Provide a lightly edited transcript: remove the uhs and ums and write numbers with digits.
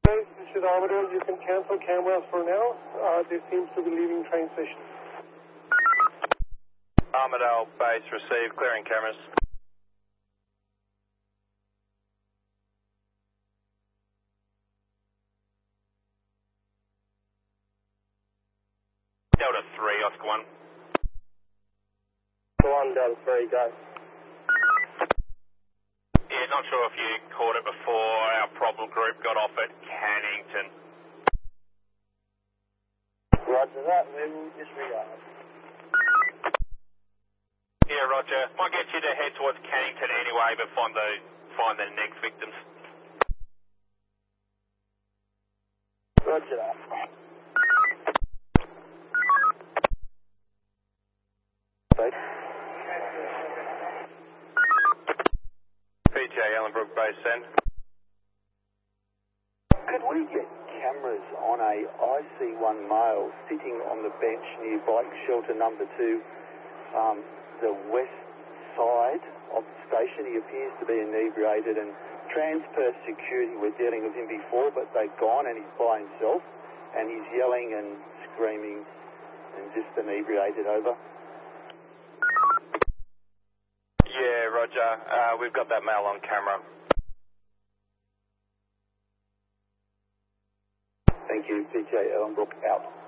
This is Armadale. You can cancel cameras for now. They seems to be leaving train station. Armadale base, receive, clearing cameras. Delta 3, Oscar 1. Delta 3, go. Yeah, not sure if you caught it before. Our problem group got off at Cannington. Roger that, we will disregard. Yeah, Roger. Might get you to head towards Cannington anyway, but find the next victims. Roger that. PTA Ellenbrook base, send. Could we get cameras on a IC1 male sitting on the bench near bike shelter number 2, the west side of the station? He appears to be inebriated, and Transperth security were dealing with him before, but they've gone and he's by himself, and he's yelling and screaming and just inebriated. Over. Yeah, Roger. We've got that male on camera. Thank you. PJ Ellenbrook out.